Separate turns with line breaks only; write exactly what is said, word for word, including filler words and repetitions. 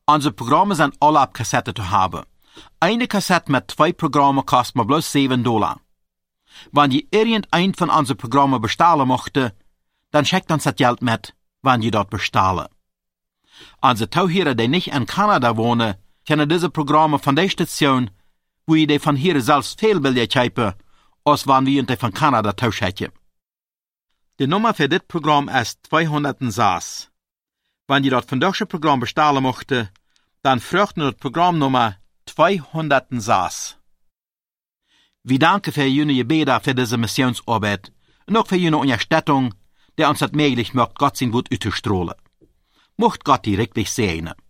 Unsere Programme sind alle auf Kassette zu haben. Eine Kassette mit zwei Programmen kostet mir bloß sieben Dollar. Wenn ihr irgendein von unseren Programmen bestellen möchte, dann schickt uns das Geld mit, wenn ihr dort bestellen. Unsere Tauhörer, die nicht in Kanada wohnen, können diese Programme von der Station, wo ihr die von hier selbst viel billiger kaufen, als wenn wir die von Kanada tauschen. Die Nummer für dit Programm ist zweihundertsechs. Wenn ihr dort von deutsche Programm bestellen möchte, dann fragt ihr das Programmnummer zweihundertsechs. Wir danken für Ihre Gebete für diese Missionsarbeit und auch für Ihre Unterstützung, der uns das möglich macht, Gott sein Wort auszustrahlen. Mocht Gott die wirklich segnen.